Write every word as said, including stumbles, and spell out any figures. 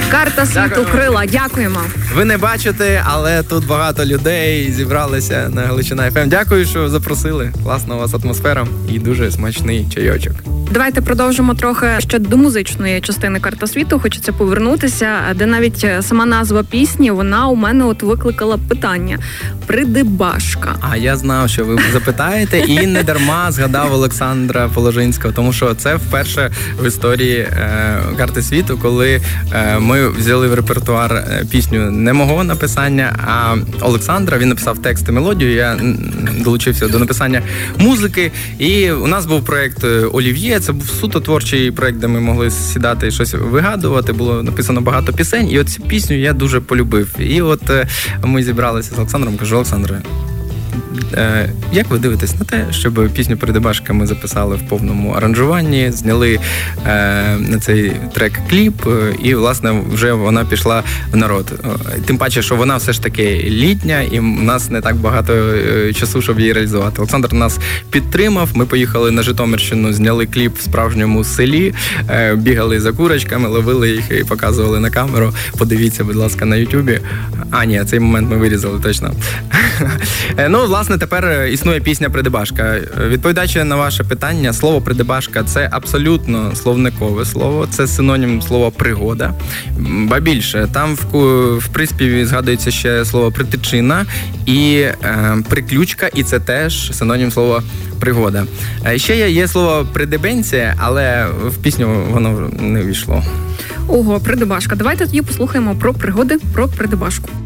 Карта світу, Дякую. Крила. Дякуємо. Ви не бачите, але тут багато людей зібралися на Галичина еф ем. Дякую, що запросили. Класна у вас атмосфера і дуже смачний чайочок. Давайте продовжимо трохи ще до музичної частини «Карта світу». Хочеться повернутися, де навіть сама назва пісні, вона у мене от викликала питання. Придибашка. А я знав, що ви запитаєте, і не дарма згадав Олександра Положинського, тому що це вперше в історії е, «Карти світу», коли е, ми взяли в репертуар е, пісню не мого написання, а Олександра. Він написав текст і мелодію, я м, долучився до написання музики, і у нас був проєкт «Олів'є». Це був суто творчий проєкт, де ми могли сідати і щось вигадувати. Було написано багато пісень, і от цю пісню я дуже полюбив. І от е, ми зібралися з Олександром, кажу: Олександре, е, як ви дивитесь на те, щоб пісню «Придибашка» ми записали в повному аранжуванні, зняли е, на цей трек кліп, е, і, власне, вже вона пішла в народ. Тим паче, що вона все ж таки літня, і в нас не так багато е, часу, щоб її реалізувати. Олександр нас підтримав, ми поїхали на Житомирщину, зняли кліп в справжньому селі, е, бігали за курочками, ловили їх і показували на камеру. Подивіться, будь ласка, на Ютубі. А, ні, цей момент ми вирізали, точно. Ну, власне, тепер існує пісня «Придибашка». Відповідаючи на ваше питання, слово «придибашка» – це абсолютно словникове слово, це синонім слова «пригода». Ба більше, там в, в приспіві згадується ще слово «притичина» і е, «приключка», і це теж синонім слова «пригода». Ще є, є слово «придибенція», але в пісню воно не ввійшло. Ого, Придибашка. Давайте тоді послухаємо про пригоди про Придибашку.